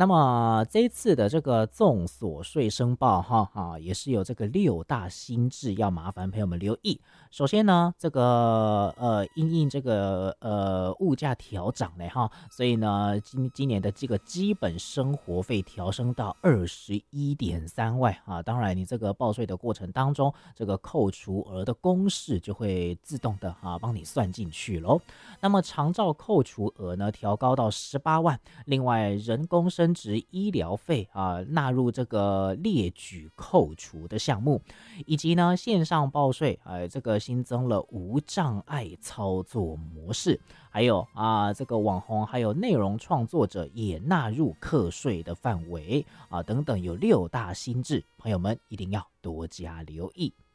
那么这一次的这个综所税申报也是有这个6大新制，要麻烦朋友们留意。首先呢，这个因应这个物价调涨嘞所以呢今年的这个基本生活费调升到21.3万当然你这个报税的过程当中，这个扣除额的公式就会自动的帮你算进去咯。那么长照扣除额呢调高到18万，另外人工生殖医疗费纳入这个列举扣除的项目，以及呢线上报税这个新增了无障碍操作模式，还有这个网红还有内容创作者也纳入课税的范围等等，有6大新制，朋友们一定要多加留意。